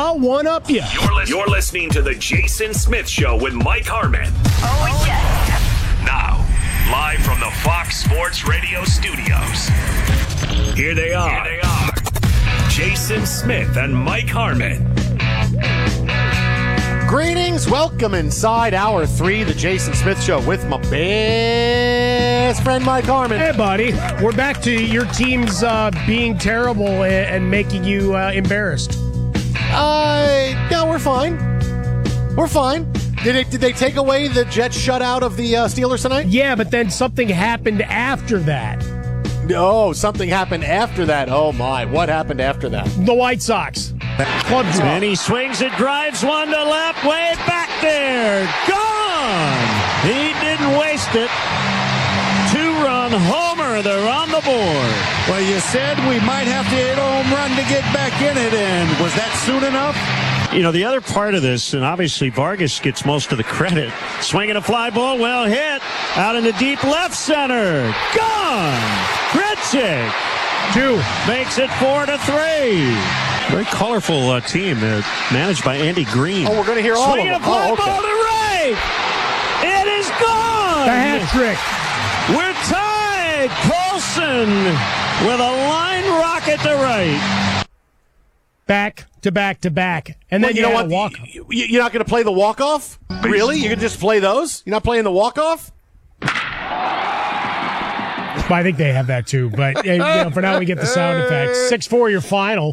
I'll one-up you. You're listening to The Jason Smith Show with Mike Harmon. Oh, yeah. Now, live from the Fox Sports Radio studios. Here they are. Jason Smith and Mike Harmon. Greetings. Welcome inside Hour 3, The Jason Smith Show with my best friend, Mike Harmon. Hey, buddy. We're back to your team's being terrible and making you embarrassed. No, we're fine. We're fine. Did they take away the Jets shutout of the Steelers tonight? Yeah, but then something happened after that. Oh, something happened after that. Oh, my. What happened after that? The White Sox. Club draw. And he swings it, drives one to left, way back there. Gone! He didn't waste it. Two-run homer. They're on the board. Well, you said we might have to hit a home run to get back in it, and was that soon enough? You know, the other part of this, and obviously Vargas gets most of the credit, swinging a fly ball, well hit, out in the deep left center. Gone! Grichuk! 2. Makes it 4-3. Very colorful team managed by Andy Green. Oh, we're going to hear all of them. Swinging a fly ball to right. It is gone. The hat trick. We're tied. Colson with a line rocket to right. Back to back to back. And then you know what? Walk. You're not going to play the walk-off? Really? You can just play those? You're not playing the walk-off? I think they have that too. But for now, we get the sound effects. 6-4 your final.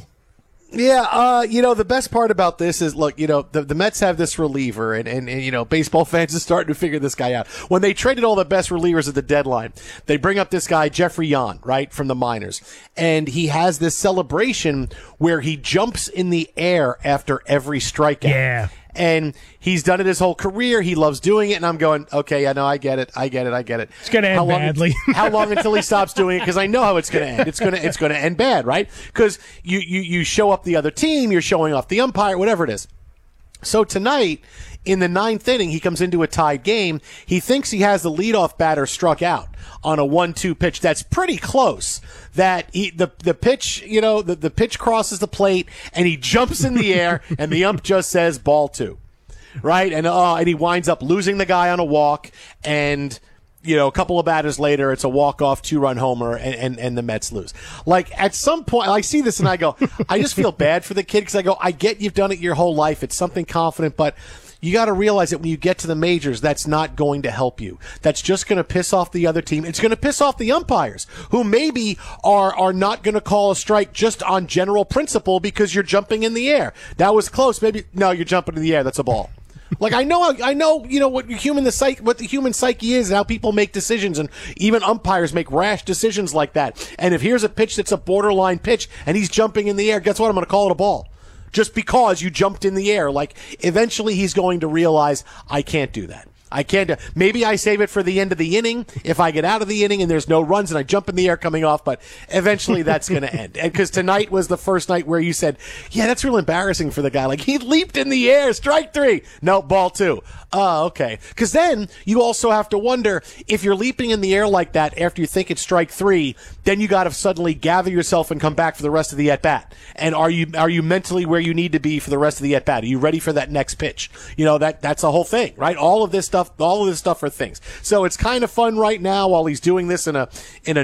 Yeah, the best part about this is, look, the Mets have this reliever, and baseball fans are starting to figure this guy out. When they traded all the best relievers at the deadline, they bring up this guy, Jeffrey Yan, right, from the minors. And he has this celebration where he jumps in the air after every strikeout. Yeah. And he's done it his whole career. He loves doing it. And I'm going, okay, I know, I get it. It's going to end badly. How long until he stops doing it? Because I know how it's going to end. It's going to end bad, right? Because you show up the other team, you're showing off the umpire, whatever it is. So tonight, in the 9th inning, he comes into a tied game. He thinks he has the leadoff batter struck out on a 1-2 pitch that's pretty close. That the pitch, the pitch crosses the plate and he jumps in the air and the ump just says ball 2, right? And he winds up losing the guy on a walk, and a couple of batters later, it's a walk-off 2-run homer, and the Mets lose. Like, at some point, I see this and I go, I just feel bad for the kid, because I go, I get you've done it your whole life. It's something confident, but you got to realize that when you get to the majors, that's not going to help you. That's just going to piss off the other team. It's going to piss off the umpires, who maybe are not going to call a strike just on general principle because you're jumping in the air. That was close. Maybe, no, you're jumping in the air. That's a ball. Like, I know, what the human psyche is, and how people make decisions, and even umpires make rash decisions like that. And if here's a pitch that's a borderline pitch and he's jumping in the air, guess what? I'm going to call it a ball. Just because you jumped in the air. Like, eventually he's going to realize, I can't do that. I can't. Maybe I save it for the end of the inning if I get out of the inning and there's no runs and I jump in the air coming off, but eventually that's going to end. And because tonight was the first night where you said, yeah, that's real embarrassing for the guy. Like, he leaped in the air, strike 3. No, ball 2. Oh, okay. Because then you also have to wonder, if you're leaping in the air like that after you think it's strike 3, then you got to suddenly gather yourself and come back for the rest of the at-bat. And are you mentally where you need to be for the rest of the at-bat? Are you ready for that next pitch? That's the whole thing, right? All of this stuff are things. So it's kind of fun right now while he's doing this in a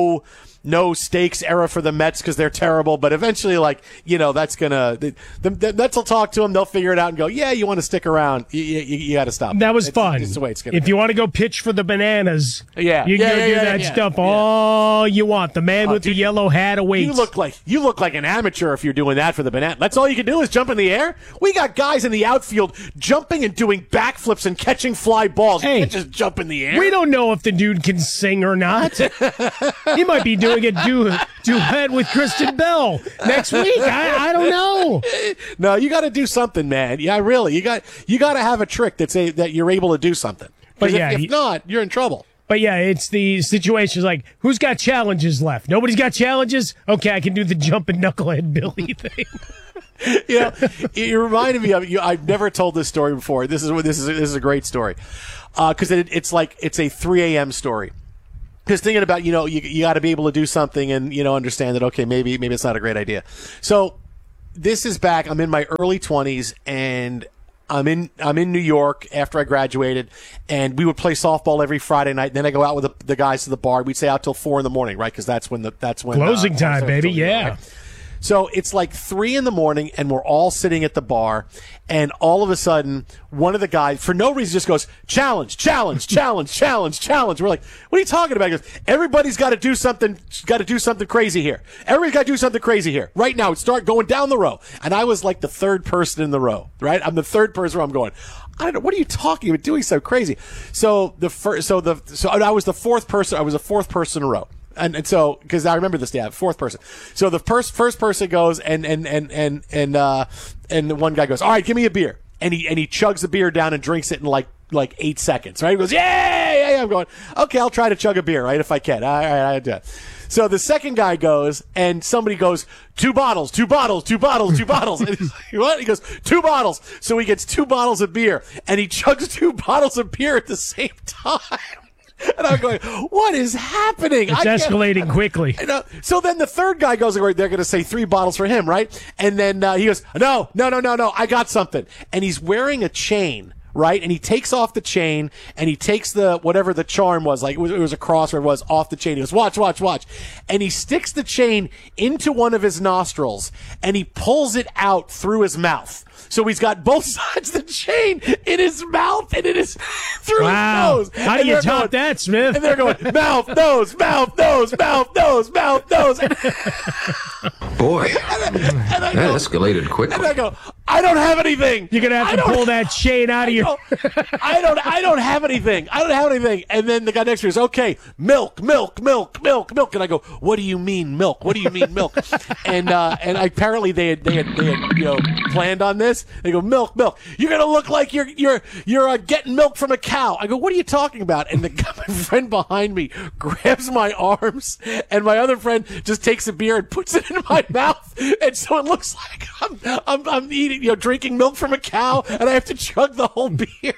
no stakes era for the Mets, because they're terrible. But eventually, that's gonna the Mets will talk to him. They'll figure it out and go, yeah, you want to stick around. You got to stop. That was fun. It's the way it's gonna if be. you want to go pitch for the Bananas, you can do that stuff all you want. The man with the yellow hat awaits. You look like an amateur if you're doing that for the Bananas. That's all you can do is jump in the air. We got guys in the outfield jumping and doing backflips and catching fly balls. Hey, you can't just jump in the air. We don't know if the dude can sing or not. He might be doing a duet with Kristen Bell next week. I don't know. No, you got to do something, man. Yeah, really. You got to have a trick that you're able to do something. But if not, you're in trouble. But yeah, it's the situations like, who's got challenges left? Nobody's got challenges? Okay, I can do the jumping knucklehead Billy thing. It reminded me of you. I've never told this story before. This is a great story, because it's a 3 a.m. story. Because thinking about, you got to be able to do something and, understand that, okay, maybe it's not a great idea. So this is back. I'm in my early 20s, and I'm in New York after I graduated, and we would play softball every Friday night. And then I go out with the guys to the bar. We'd stay out till 4 a.m, right? Because that's when closing time, baby. Yeah. Right? So it's like 3 a.m, and we're all sitting at the bar, and all of a sudden, one of the guys, for no reason, just goes, challenge, challenge, challenge, challenge, challenge. We're like, what are you talking about? He goes, everybody's got to do something crazy here. Everybody's got to do something crazy here. Right now, start going down the row. And I was like the third person in the row, right? I'm the third person where I'm going, I don't know, what are you talking about, doing so crazy? So I was the fourth person. I was the fourth person in a row. And so, because I remember this, fourth person. So the first person goes, and the one guy goes, all right, give me a beer. And he chugs the beer down and drinks it in like 8 seconds, right? He goes, yeah. I'm going, okay, I'll try to chug a beer, right? If I can. All right, I do it. So the second guy goes, and somebody goes, 2 bottles. And he's like, what? He goes, 2 bottles. So he gets 2 bottles of beer, and he chugs 2 bottles of beer at the same time. And I'm going, what is happening? It's escalating quickly. So then the third guy goes, they're going to say 3 bottles for him, right? And then he goes, no, I got something. And he's wearing a chain, right? And he takes off the chain, and he takes whatever the charm was, like it was a cross or it was, off the chain. He goes, watch. And he sticks the chain into one of his nostrils, and he pulls it out through his mouth. So he's got both sides of the chain in his mouth and through his nose. How do you top that, Smith? And they're going, mouth, nose. Boy, that escalated quickly. And I go, I don't have anything. You're going to have to pull that chain out of your... I don't have anything. And then the guy next to me goes, okay, milk. And I go, what do you mean milk? And apparently they had planned on this. They go, milk. You're going to look like you're getting milk from a cow. I go, what are you talking about? And my friend behind me grabs my arms, and my other friend just takes a beer and puts it in my mouth. And so it looks like I'm eating, drinking milk from a cow, and I have to chug the whole beer.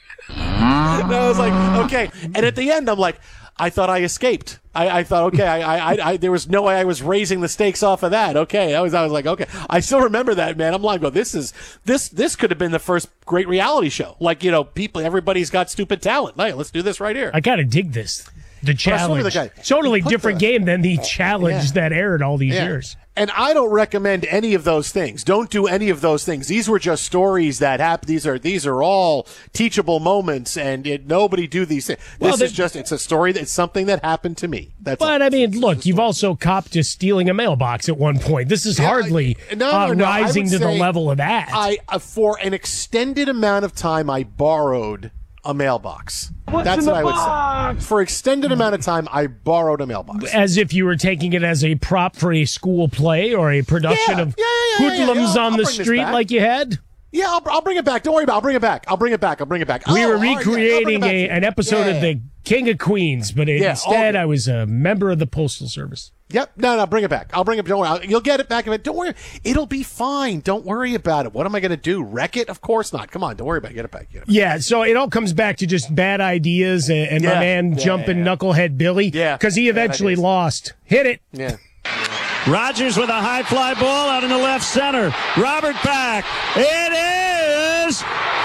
And I was like, okay. And at the end, I'm like, I thought I escaped. I thought, okay, I there was no way I was raising the stakes off of that. Okay, I was like, okay. I still remember that, man. I'm like, this could have been the first great reality show. Like, everybody's got stupid talent. Hey, let's do this right here. I gotta dig this. The challenge. Totally different game than the challenge that aired all these years. And I don't recommend any of those things. Don't do any of those things. These were just stories that happened. These are all teachable moments, and nobody do these things. It's a story. It's something that happened to me. Look, you've also copped to stealing a mailbox at one point. This is hardly rising to the level of that. For an extended amount of time, I borrowed a mailbox. That's what I would say. For extended amount of time, I borrowed a mailbox. As if you were taking it as a prop for a school play or a production of hoodlums on the street like you had? Yeah, I'll bring it back. Don't worry about it. I'll bring it back. We were recreating an episode of The King of Queens, but instead I was a member of the Postal Service. Yep. No, bring it back. I'll bring it. Don't worry. You'll get it back. Don't worry. It'll be fine. Don't worry about it. What am I going to do? Wreck it? Of course not. Come on. Don't worry about it. Get it back. Yeah. So it all comes back to just bad ideas and my man jumping knucklehead Billy. Yeah. Because he eventually lost. Hit it. Yeah. Rogers with a high fly ball out in the left center. Robert back. It is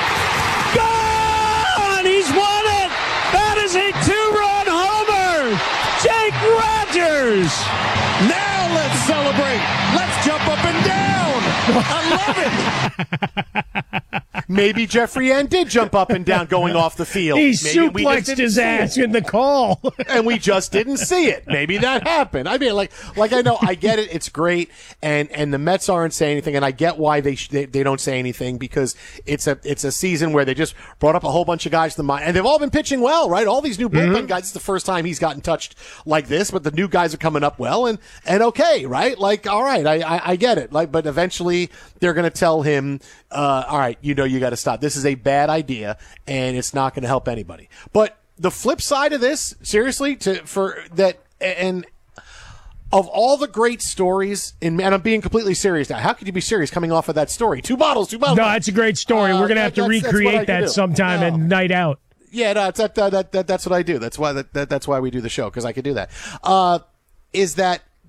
gone. He's won it. That is a 2-run homer. Jake Rogers. Now let's celebrate. Let's jump up and down. I love it. Maybe Jeffrey Ann did jump up and down going off the field. He suplexed his ass in the call. And we just didn't see it. Maybe that happened. I mean, like I know, I get it. It's great. And the Mets aren't saying anything. And I get why they don't say anything, because it's a season where they just brought up a whole bunch of guys to the mind. And they've all been pitching well, right? All these new bullpen guys, it's the first time he's gotten touched like this, but the new guys are coming up well and okay, right? Like, all right, I get it. Like, but eventually they're going to tell him, all right, you got to stop. This is a bad idea, and it's not going to help anybody. But the flip side of this, seriously, and of all the great stories, and I'm being completely serious now. How could you be serious coming off of that story? 2 bottles. No, it's a great story. We're going to have to recreate that sometime at Night Out. Yeah, no, that's what I do. That's why we do the show, because I could do that. Is that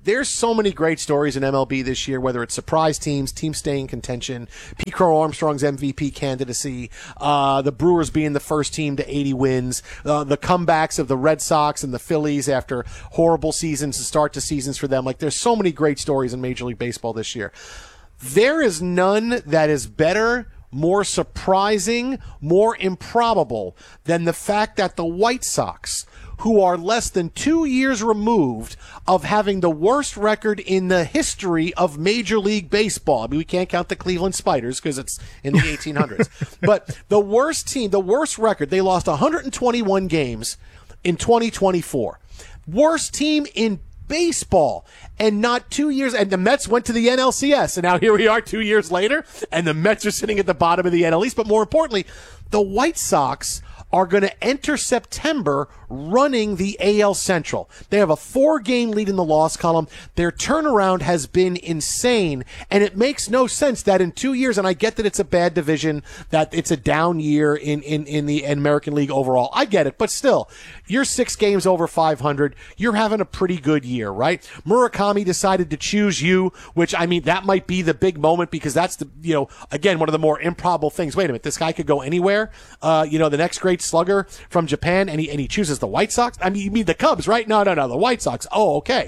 there's so many great stories in MLB this year, whether it's surprise teams staying in contention, Pete Crow Armstrong's MVP candidacy, the Brewers being the first team to 80 wins, the comebacks of the Red Sox and the Phillies after horrible seasons to start to seasons for them. Like, there's so many great stories in Major League Baseball this year. There is none that is better, more surprising, more improbable than the fact that the White Sox, who are less than 2 years removed of having the worst record in the history of Major League Baseball. I mean, we can't count the Cleveland Spiders because it's in the 1800s. But the worst team, the worst record, they lost 121 games in 2024. Worst team in baseball, and not 2 years, and the Mets went to the NLCS, and now here we are 2 years later, and the Mets are sitting at the bottom of the NL East. But more importantly, the White Sox are going to enter September running the AL Central. They have a 4-game lead in the loss column. Their turnaround has been insane, and it makes no sense that in 2 years, and I get that it's a bad division, that it's a down year in the American League overall. I get it, but still, you're 6 games over 500. You're having a pretty good year, right? Murakami decided to choose you, which, I mean, that might be the big moment because that's the, again, one of the more improbable things. Wait a minute, this guy could go anywhere. The next great slugger from Japan, and he chooses the White Sox. I mean, you mean the Cubs, right? No, the White Sox. Oh, okay.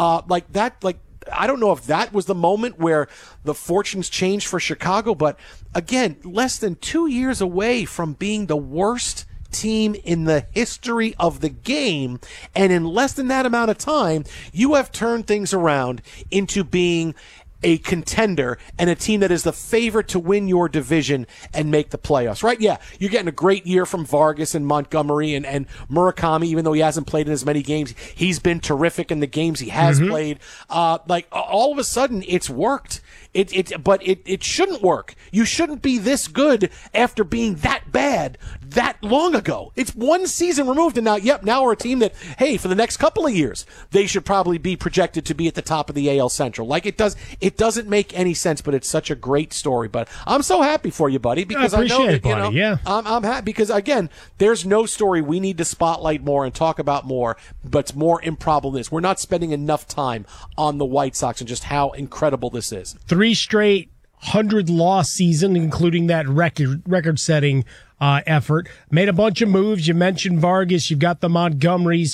I don't know if that was the moment where the fortunes changed for Chicago, but again, less than 2 years away from being the worst team in the history of the game, and in less than that amount of time, you have turned things around into being a contender and a team that is the favorite to win your division and make the playoffs, right? Yeah, you're getting a great year from Vargas and Montgomery and Murakami, even though he hasn't played in as many games. He's been terrific in the games he has played. All of a sudden, it's worked. But it shouldn't work. You shouldn't be this good after being that bad that long ago. It's one season removed, and now we're a team that, hey, for the next couple of years, they should probably be projected to be at the top of the AL Central. Like, it doesn't make any sense, but it's such a great story. But I'm so happy for you, buddy, because I know that, buddy. Yeah. I'm happy because, again, there's no story we need to spotlight more and talk about more, but it's more improbable than this. We're not spending enough time on the White Sox and just how incredible this is. 3 straight 100-loss season, including that record-setting effort. Made a bunch of moves. You mentioned Vargas. You've got the Montgomerys.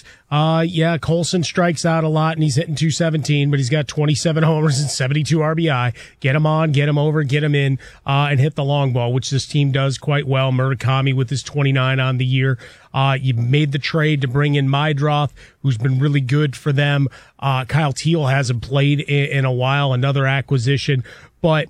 Colson strikes out a lot, and he's hitting .217, but he's got 27 homers and 72 RBI. Get him on, get him over, get him in, and hit the long ball, which this team does quite well. Murakami with his 29 on the year. You made the trade to bring in Meidroth, who's been really good for them. Kyle Teal hasn't played in a while, another acquisition. But,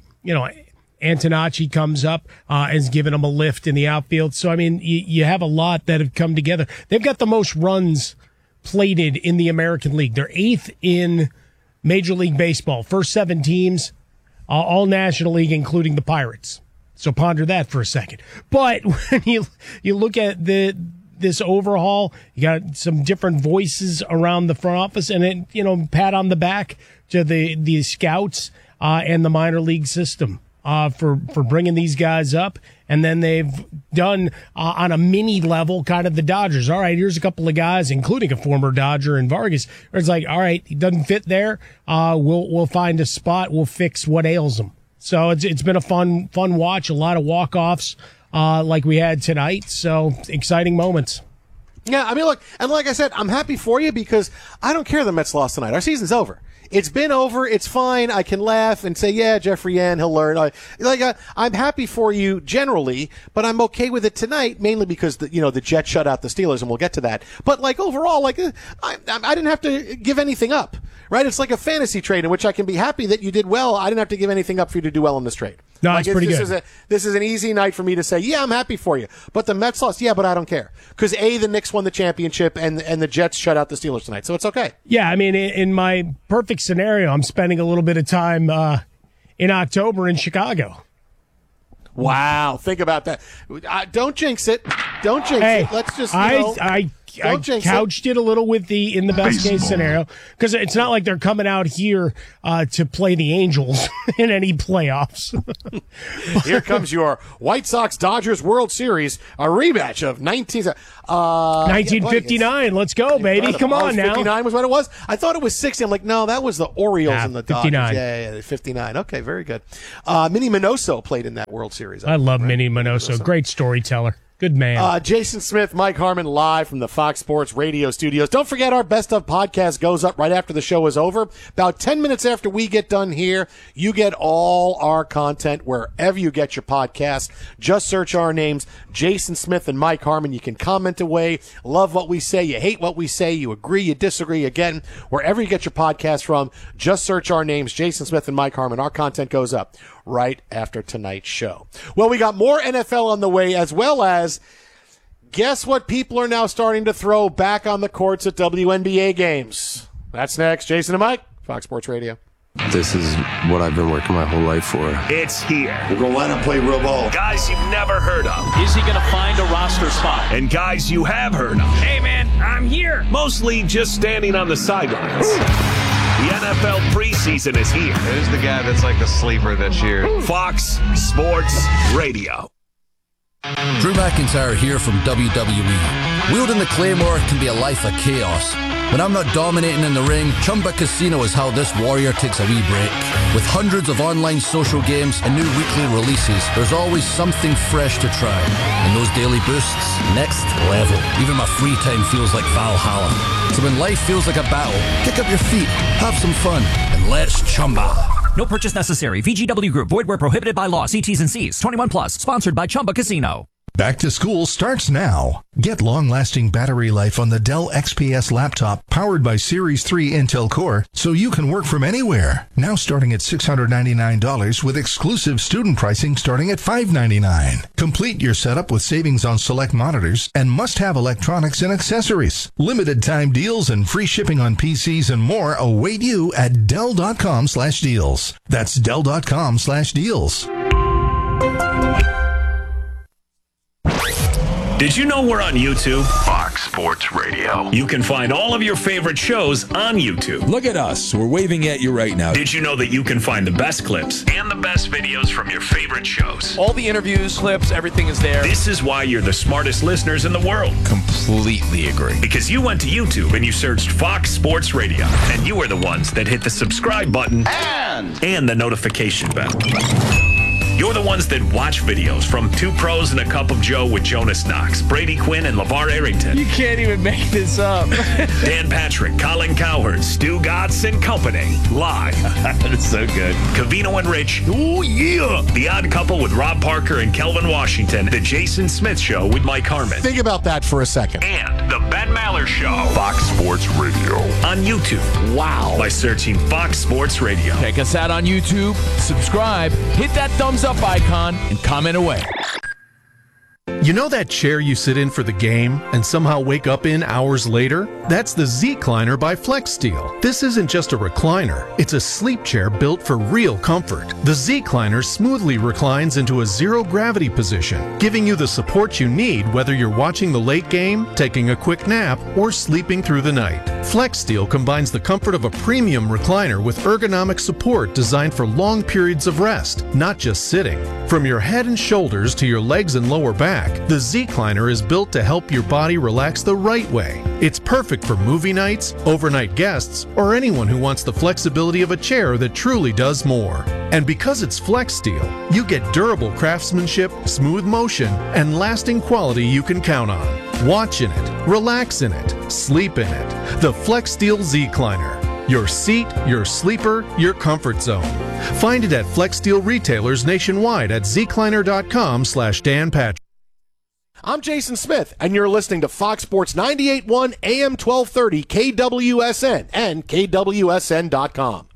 Antonacci comes up and has given them a lift in the outfield. So, I mean, you have a lot that have come together. They've got the most runs plated in the American League. They're 8th in Major League Baseball. First 7 teams, all National League, including the Pirates. So ponder that for a second. But when you look at this overhaul, you got some different voices around the front office, and pat on the back to the scouts and the minor league system for bringing these guys up. And then they've done on a mini level kind of the Dodgers. All right, here's a couple of guys, including a former Dodger and Vargas. It's like, all right, he doesn't fit there. We'll find a spot. We'll fix what ails him. So it's been a fun watch. A lot of walk-offs like we had tonight. So exciting moments. Yeah, I mean, look, and like I said, I'm happy for you because I don't care the Mets lost tonight. Our season's over. It's been over. It's fine. I can laugh and say, yeah, Jeffrey Yan, he'll learn. I'm happy for you generally, but I'm okay with it tonight, mainly because the Jets shut out the Steelers, and we'll get to that. But overall, I didn't have to give anything up, right? It's like a fantasy trade in which I can be happy that you did well. I didn't have to give anything up for you to do well in this trade. No, it's pretty good. This is an easy night for me to say, yeah, I'm happy for you. But the Mets lost, yeah, but I don't care. Because the Knicks won the championship and the Jets shut out the Steelers tonight, so it's okay. Yeah, I mean, in my perfect scenario, I'm spending a little bit of time in October in Chicago. Wow, think about that. Don't jinx it. Don't jinx it. Let's just, I couched it a little with in the best case scenario, because it's not like they're coming out here to play the Angels in any playoffs. Here comes your White Sox-Dodgers World Series, a rematch of 1959. Let's go, baby. Come on now. 59 was what it was? I thought it was 60. I'm like, no, that was the Orioles and the 59. Dodgers. Yeah, 59. Okay, very good. Minnie Minoso played in that World Series. I love Minnie Minoso. Great storyteller. Good man. Jason Smith, Mike Harmon, live from the Fox Sports Radio studios. Don't forget, our Best of podcast goes up right after the show is over. About 10 minutes after we get done here, you get all our content wherever you get your podcasts. Just search our names, Jason Smith and Mike Harmon. You can comment away, love what we say, you hate what we say, you agree, you disagree. Again, wherever you get your podcast from, just search our names, Jason Smith and Mike Harmon. Our content goes up right after tonight's show. Well, we got more NFL on the way, as well as guess what people are now starting to throw back on the courts at WNBA games. That's next. Jason and Mike, Fox Sports Radio. This is what I've been working my whole life for. It's here. We're going to let him play real ball. Guys you've never heard of. Is he going to find a roster spot? And guys you have heard of. Hey, man, I'm here. Mostly just standing on the sidelines. The NFL preseason is here. Who's the guy that's like the sleeper this year? Fox Sports Radio. Drew McIntyre here from WWE. Wielding the Claymore can be a life of chaos. When I'm not dominating in the ring, Chumba Casino is how this warrior takes a wee break. With hundreds of online social games and new weekly releases, there's always something fresh to try. And those daily boosts, next level. Even my free time feels like Valhalla. So when life feels like a battle, kick up your feet, have some fun, and let's Chumba. No purchase necessary. VGW Group. Void where prohibited by law. See T's and C's. 21 plus. Sponsored by Chumba Casino. Back to school starts now. Get long-lasting battery life on the Dell XPS laptop powered by Series 3 Intel Core so you can work from anywhere. Now starting at $699 with exclusive student pricing starting at $599. Complete your setup with savings on select monitors and must-have electronics and accessories. Limited time deals and free shipping on PCs and more await you at Dell.com/deals. That's Dell.com/deals. Did you know we're on YouTube? Fox Sports Radio. You can find all of your favorite shows on YouTube. Look at us. We're waving at you right now. Did you know that you can find the best clips and the best videos from your favorite shows? All the interviews, clips, everything is there. This is why you're the smartest listeners in the world. Completely agree. Because you went to YouTube and you searched Fox Sports Radio, and you were the ones that hit the subscribe button and the notification bell. You're the ones that watch videos from Two Pros and a Cup of Joe with Jonas Knox, Brady Quinn, and LeVar Arrington. You can't even make this up. Dan Patrick, Colin Cowherd, Stu Gatz, and company. Live. That is so good. Covino and Rich. Oh, yeah. The Odd Couple with Rob Parker and Kelvin Washington. The Jason Smith Show with Mike Harmon. Think about that for a second. And The Ben Maller Show. Fox Sports Radio. On YouTube. Wow. By searching Fox Sports Radio. Check us out on YouTube. Subscribe. Hit that thumbs up icon and comment away. You know that chair you sit in for the game and somehow wake up in hours later? That's the Z-Cliner by FlexSteel. This isn't just a recliner, it's a sleep chair built for real comfort. The Z-Cliner smoothly reclines into a zero-gravity position, giving you the support you need whether you're watching the late game, taking a quick nap, or sleeping through the night. FlexSteel combines the comfort of a premium recliner with ergonomic support designed for long periods of rest, not just sitting. From your head and shoulders to your legs and lower back, the Z-Cliner is built to help your body relax the right way. It's perfect for movie nights, overnight guests, or anyone who wants the flexibility of a chair that truly does more. And because it's FlexSteel, you get durable craftsmanship, smooth motion, and lasting quality you can count on. Watch in it, relax in it, sleep in it. The FlexSteel Z-Cliner. Your seat, your sleeper, your comfort zone. Find it at FlexSteel retailers nationwide at zcliner.com/Dan Patrick. I'm Jason Smith, and you're listening to Fox Sports 98.1 AM 1230 KWSN and KWSN.com.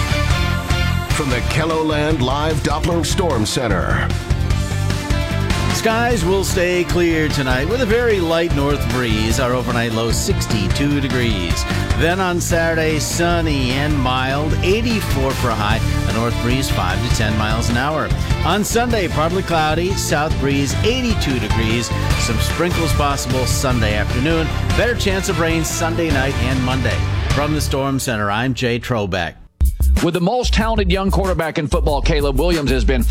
From the KELOLAND Live Doppler Storm Center. Skies will stay clear tonight with a very light north breeze. Our overnight low 62 degrees. Then on Saturday, sunny and mild, 84 for a high, a north breeze 5 to 10 miles an hour. On Sunday, partly cloudy, south breeze 82 degrees. Some sprinkles possible Sunday afternoon. Better chance of rain Sunday night and Monday. From the Storm Center, I'm Jay Trobeck. With the most talented young quarterback in football, Caleb Williams has been,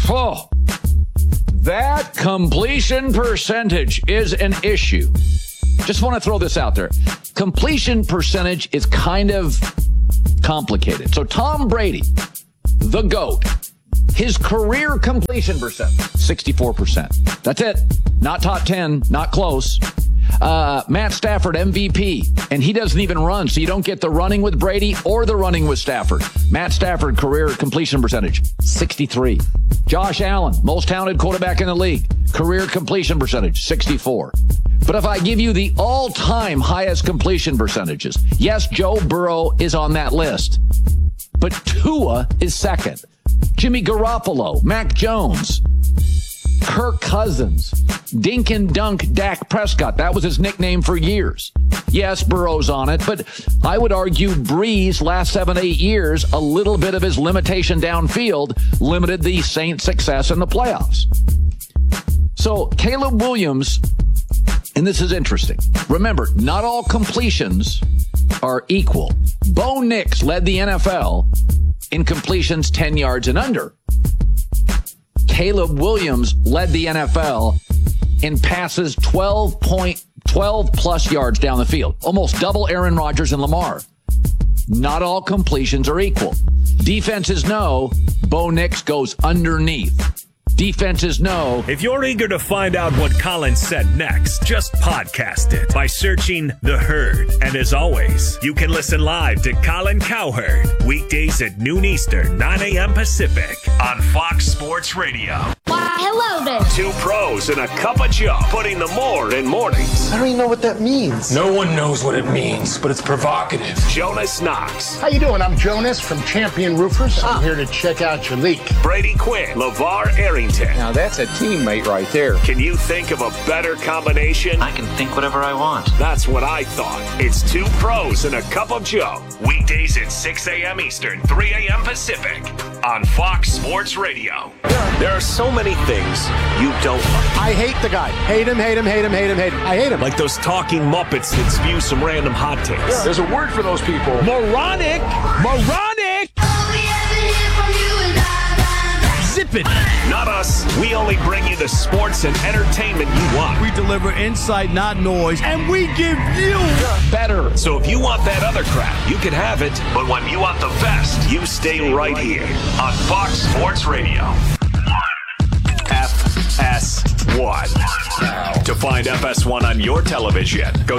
that completion percentage is an issue. Just want to throw this out there. Completion percentage is kind of complicated. So Tom Brady, the GOAT, his career completion percent, 64%. That's it. Not top 10, not close. Matt Stafford, MVP, and he doesn't even run, so you don't get the running with Brady or the running with Stafford. Matt Stafford, career completion percentage, 63. Josh Allen, most talented quarterback in the league, career completion percentage, 64. But if I give you the all-time highest completion percentages, yes, Joe Burrow is on that list, but Tua is second. Jimmy Garoppolo, Mac Jones, Kirk Cousins, Dink and Dunk Dak Prescott. That was his nickname for years. Yes, Burrow's on it, but I would argue Breeze last 7-8 years, a little bit of his limitation downfield limited the Saints' success in the playoffs. So Caleb Williams, and this is interesting. Remember, not all completions are equal. Bo Nix led the NFL in completions 10 yards and under. Caleb Williams led the NFL in passes 12 plus yards down the field. Almost double Aaron Rodgers and Lamar. Not all completions are equal. Defenses know Bo Nix goes underneath. Defenses know. If you're eager to find out what Colin said next, just podcast it by searching The Herd. And as always, you can listen live to Colin Cowherd weekdays at noon Eastern, 9 a.m. Pacific on Fox Sports Radio. Why, hello there. Two pros and a cup of Joe, putting the more in mornings. I don't even know what that means. No one knows what it means, but it's provocative. Jonas Knox. How you doing? I'm Jonas from Champion Roofers. I'm here to check out your leak. Brady Quinn. LeVar Arrington. Now that's a teammate right there. Can you think of a better combination? I can think whatever I want. That's what I thought. It's two pros and a cup of Joe. Weekdays at 6 a.m. Eastern, 3 a.m. Pacific on Fox Sports Radio. There are so many things you don't like. I hate the guy. Hate him, hate him, hate him, hate him, hate him. I hate him. Like those talking Muppets that spew some random hot takes. Yeah, there's a word for those people. Moronic! Moronic! Zip it! Not us. We only bring you the sports and entertainment you want. We deliver insight, not noise, and we give you better. So if you want that other crap, you can have it. But when you want the best, you stay right here on Fox Sports Radio. FS1. To find FS1 on your television, go